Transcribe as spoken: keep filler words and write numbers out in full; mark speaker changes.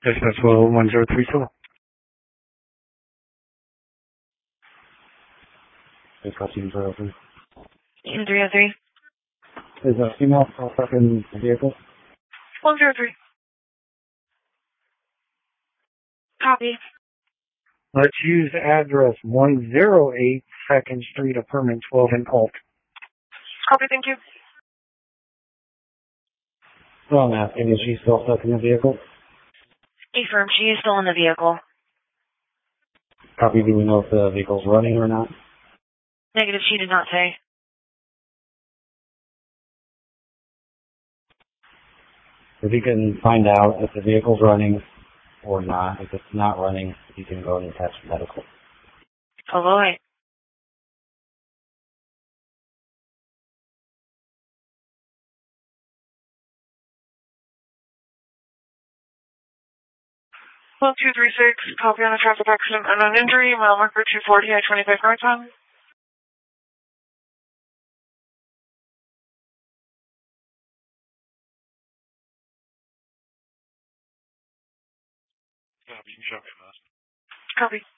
Speaker 1: Yes, that's well one zero three two.
Speaker 2: It's got team zero three.
Speaker 3: Team three oh three.
Speaker 2: Is a female stuck in the vehicle?
Speaker 3: one zero three. Copy.
Speaker 1: Let's use address one oh eight second Street, apartment twelve in Alt.
Speaker 3: Copy, thank you.
Speaker 2: Well, I'm asking, is she still stuck in the vehicle?
Speaker 3: Affirm, she is still in the vehicle.
Speaker 2: Copy, do we know if the vehicle's running or not?
Speaker 3: Negative, she did not say.
Speaker 2: If you can find out if the vehicle's running or not, if it's not running, you can go and attach medical.
Speaker 3: Oh, boy. one two three six, copy on a traffic accident and an injury, mile marker two forty, I twenty-five car time.
Speaker 1: Copy, you can show me fast.
Speaker 3: Copy.